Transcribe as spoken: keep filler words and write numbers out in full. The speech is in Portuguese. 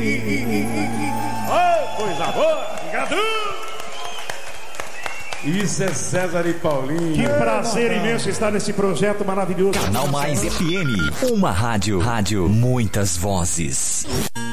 Oh, coisa boa! Obrigado! Isso é César e Paulinho. Que prazer imenso estar nesse projeto maravilhoso. Canal Mais F M, uma rádio, rádio, muitas vozes.